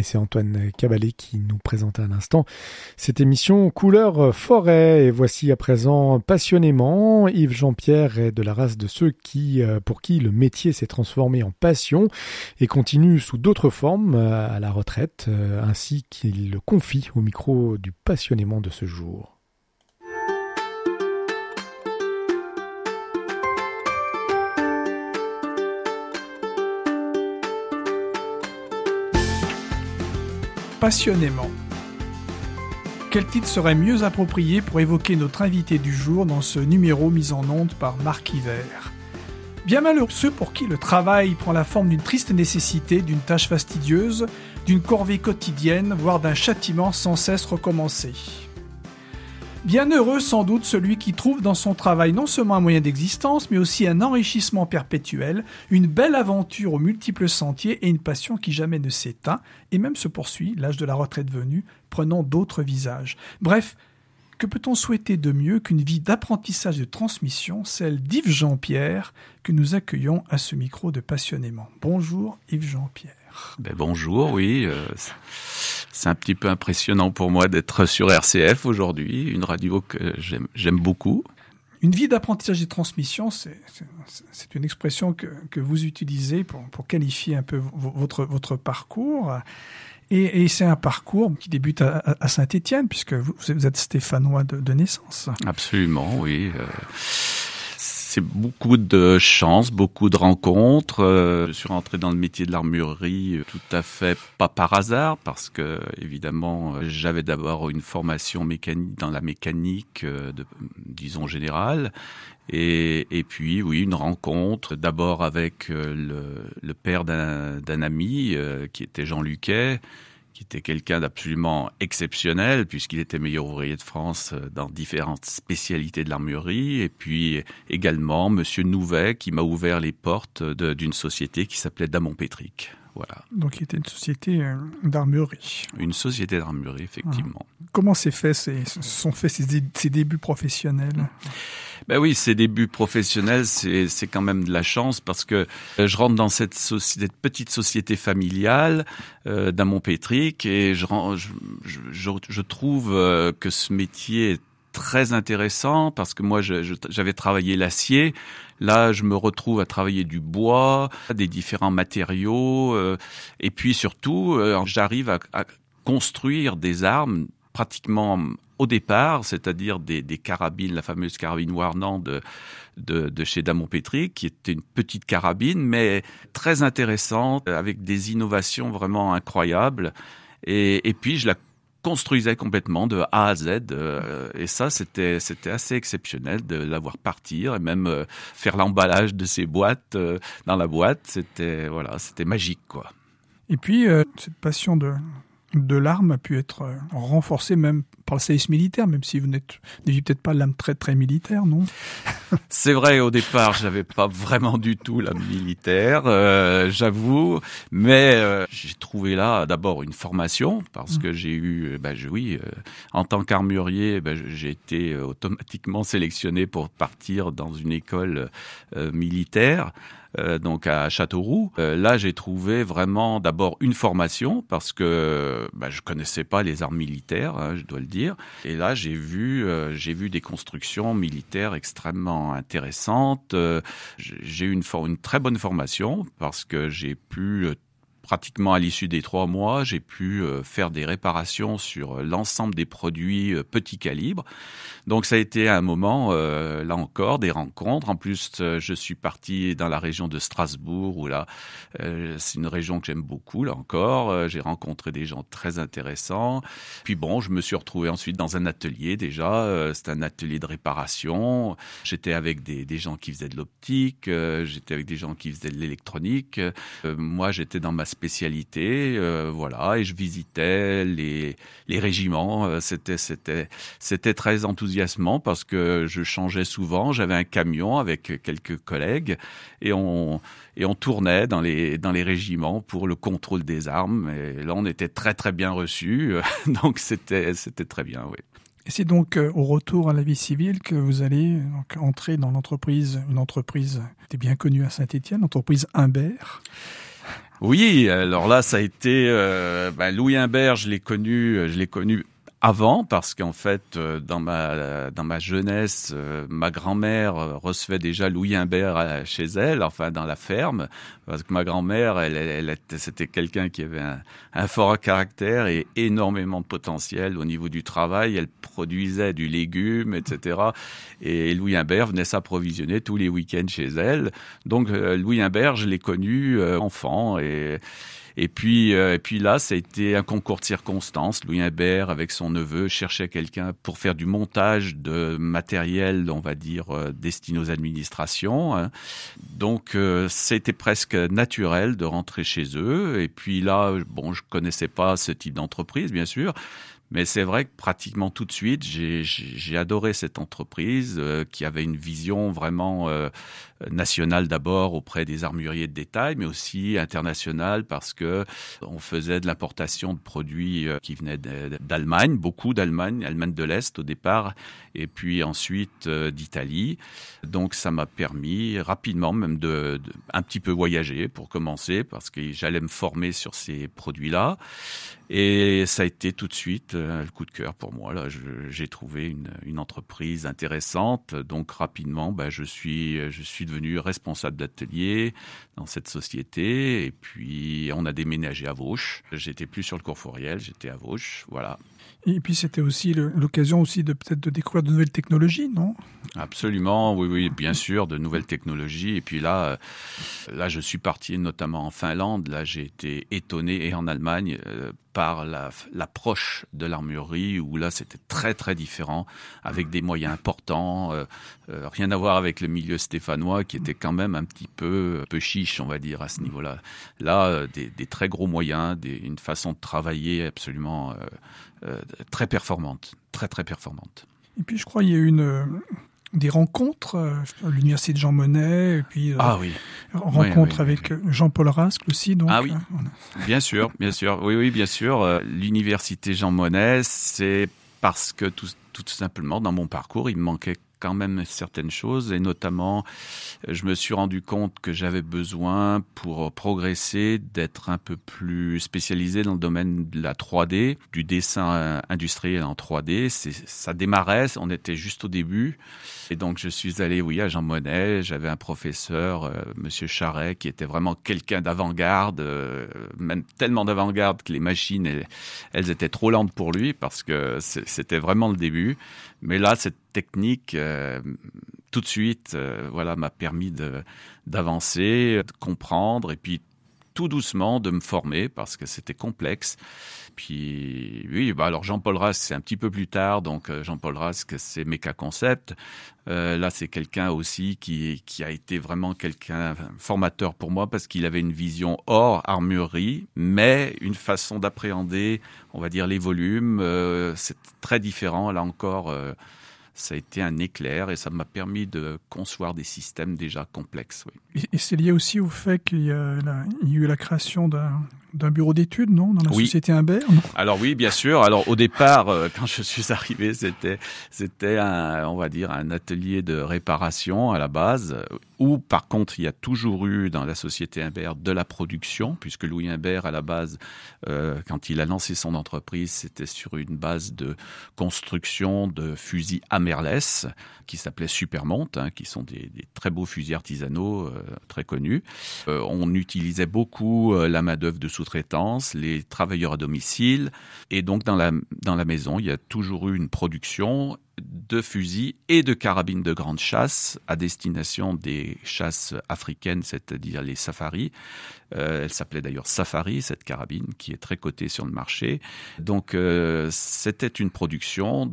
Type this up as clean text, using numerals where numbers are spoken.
Et c'est Antoine Caballet qui nous présente à l'instant cette émission Couleur Forêt. Et voici à présent passionnément, Yves Jean-Pierre est de la race de ceux pour qui le métier s'est transformé en passion et continue sous d'autres formes à la retraite, ainsi qu'il le confie au micro du passionnément de ce jour. Passionnément. Quel titre serait mieux approprié pour évoquer notre invité du jour dans ce numéro mis en onde par Marc Hiver? Bien malheureux ceux pour qui le travail prend la forme d'une triste nécessité, d'une tâche fastidieuse, d'une corvée quotidienne, voire d'un châtiment sans cesse recommencé. Bien heureux sans doute celui qui trouve dans son travail non seulement un moyen d'existence, mais aussi un enrichissement perpétuel, une belle aventure aux multiples sentiers et une passion qui jamais ne s'éteint, et même se poursuit, l'âge de la retraite venu, prenant d'autres visages. Bref, que peut-on souhaiter de mieux qu'une vie d'apprentissage et de transmission, celle d'Yves Jean-Pierre, que nous accueillons à ce micro de Passionnément. Bonjour Yves Jean-Pierre. Bonjour, oui. C'est un petit peu impressionnant pour moi d'être sur RCF aujourd'hui, une radio que j'aime beaucoup. Une vie d'apprentissage et de transmission, c'est une expression que vous utilisez pour qualifier un peu votre parcours. Et c'est un parcours qui débute à Saint-Étienne, puisque vous êtes stéphanois de naissance. Absolument, oui. C'est beaucoup de chance, beaucoup de rencontres. Je suis rentré dans le métier de l'armurerie tout à fait pas par hasard, parce que évidemment j'avais d'abord une formation mécanique dans la mécanique, disons générale, et puis oui, une rencontre d'abord avec le père d'un ami qui était Jean Luquet, qui était quelqu'un d'absolument exceptionnel, puisqu'il était meilleur ouvrier de France dans différentes spécialités de l'armurerie, et puis également Monsieur Nouvet, qui m'a ouvert les portes d'une société qui s'appelait Damon-Pétric. Voilà. Donc, il était une société d'armurerie. Une société d'armurerie, effectivement. Comment sont faits ces débuts professionnels ? Ben oui, ces débuts professionnels, c'est quand même de la chance, parce que je rentre dans cette petite société familiale Damon-Pétric, et je trouve que ce métier est très intéressant, parce que moi j'avais travaillé l'acier. Là, je me retrouve à travailler du bois, des différents matériaux, et puis surtout, j'arrive à construire des armes pratiquement au départ, c'est-à-dire des carabines, la fameuse carabine Warnant de chez Damon-Pétric, qui était une petite carabine, mais très intéressante, avec des innovations vraiment incroyables. Et puis, je la construisais complètement de A à Z, et ça c'était assez exceptionnel de la voir partir, et même faire l'emballage de ces boîtes dans la boîte, c'était magique, quoi. Et puis cette passion de l'arme a pu être renforcée même par le service militaire, même si vous n'aviez peut-être pas l'âme très très militaire, non ? C'est vrai, au départ, j'avais pas vraiment du tout l'âme militaire, j'avoue, mais j'ai trouvé là d'abord une formation, parce que j'ai eu, en tant qu'armurier, j'ai été automatiquement sélectionné pour partir dans une école militaire. Donc à Châteauroux. Là, j'ai trouvé vraiment d'abord une formation, parce que je connaissais pas les armes militaires, je dois le dire. Et là, j'ai vu des constructions militaires extrêmement intéressantes. J'ai eu une très bonne formation, parce que j'ai pu pratiquement à l'issue des 3 mois, j'ai pu faire des réparations sur l'ensemble des produits petit calibre. Donc ça a été un moment, là encore, des rencontres. En plus, je suis parti dans la région de Strasbourg, où là, c'est une région que j'aime beaucoup, là encore. J'ai rencontré des gens très intéressants. Puis bon, je me suis retrouvé ensuite dans un atelier déjà. C'était un atelier de réparation. J'étais avec des gens qui faisaient de l'optique. J'étais avec des gens qui faisaient de l'électronique. Moi, j'étais dans ma spécialité, et je visitais les régiments. C'était très enthousiasmant, parce que je changeais souvent. J'avais un camion avec quelques collègues, et on tournait dans les régiments pour le contrôle des armes. Et là, on était très très bien reçus. Donc c'était très bien, oui. Et c'est donc au retour à la vie civile que vous allez donc entrer dans une entreprise qui était bien connue à Saint-Étienne, l'entreprise Humbert. Oui, alors là, ça a été Louis Imbert, je l'ai connu avant, parce qu'en fait, dans ma jeunesse, ma grand-mère recevait déjà Louis Imbert chez elle, enfin dans la ferme, parce que ma grand-mère, c'était quelqu'un qui avait un fort caractère et énormément de potentiel au niveau du travail. Elle produisait du légume, etc. Et Louis Imbert venait s'approvisionner tous les week-ends chez elle. Donc Louis Imbert, je l'ai connu enfant Et puis là, ça a été un concours de circonstances. Louis Imbert, avec son neveu, cherchait quelqu'un pour faire du montage de matériel, on va dire, destiné aux administrations. Hein. Donc, c'était presque naturel de rentrer chez eux. Et puis là, je connaissais pas ce type d'entreprise, bien sûr. Mais c'est vrai que pratiquement tout de suite, j'ai adoré cette entreprise qui avait une vision vraiment nationale d'abord auprès des armuriers de détail, mais aussi internationale parce que on faisait de l'importation de produits qui venaient d'Allemagne, beaucoup d'Allemagne, Allemagne de l'Est au départ, et puis ensuite d'Italie. Donc ça m'a permis rapidement même de un petit peu voyager pour commencer parce que j'allais me former sur ces produits-là. Et ça a été tout de suite le coup de cœur pour moi. Là, j'ai trouvé une entreprise intéressante. Donc rapidement, je suis devenu responsable d'atelier dans cette société. Et puis on a déménagé à Vauches. J'étais plus sur le Courforiel, j'étais à Vauches. Voilà. Et puis c'était aussi l'occasion aussi de peut-être de découvrir de nouvelles technologies, non ? Absolument, oui, bien sûr, de nouvelles technologies. Et puis là, je suis parti notamment en Finlande. Là, j'ai été étonné, et en Allemagne, par l'approche de l'armurerie, où là, c'était très, très différent, avec des moyens importants. Rien à voir avec le milieu stéphanois, qui était quand même un petit peu chiche, on va dire, à ce niveau-là. Là, des très gros moyens, une façon de travailler absolument très performante, très, très performante. Et puis, je crois qu'il y a eu des rencontres à l'université de Jean Monnet, et puis rencontres avec Jean-Paul Rasque aussi. Donc, oui, bien sûr. Oui, bien sûr. L'université Jean Monnet, c'est parce que tout simplement, dans mon parcours, il me manquait quand même certaines choses, et notamment, je me suis rendu compte que j'avais besoin, pour progresser, d'être un peu plus spécialisé dans le domaine de la 3D, du dessin industriel en 3D. Ça démarrait, on était juste au début, et donc je suis allé, à Jean Monnet. J'avais un professeur, Monsieur Charret, qui était vraiment quelqu'un d'avant-garde, même tellement d'avant-garde que les machines, elles étaient trop lentes pour lui, parce que c'était vraiment le début. Mais là, cette technique, tout de suite, m'a permis d'avancer, de comprendre, et puis tout doucement de me former, parce que c'était complexe. Puis alors Jean-Paul Rasque, c'est un petit peu plus tard. Donc Jean-Paul Rasque, c'est Mecha Concept. Là, c'est quelqu'un aussi qui a été vraiment formateur pour moi, parce qu'il avait une vision hors armurerie, mais une façon d'appréhender, on va dire, les volumes. C'est très différent. Là encore, ça a été un éclair, et ça m'a permis de concevoir des systèmes déjà complexes. Oui. Et c'est lié aussi au fait qu'il y a eu la création d'un bureau d'études, non, dans la société Imbert, non ? Alors oui, bien sûr. Alors au départ, quand je suis arrivé, c'était on va dire un atelier de réparation à la base, où par contre il y a toujours eu dans la société Imbert de la production, puisque Louis Imbert à la base, quand il a lancé son entreprise, c'était sur une base de construction de fusils Amerless qui s'appelaient Supermont, qui sont des très beaux fusils artisanaux très connus. On utilisait beaucoup la main-d'œuvre de sous-traitance, les travailleurs à domicile, et donc dans la maison, il y a toujours eu une production de fusils et de carabines de grande chasse à destination des chasses africaines, c'est-à-dire les safaris. Elle s'appelait d'ailleurs Safari, cette carabine, qui est très cotée sur le marché. Donc c'était une production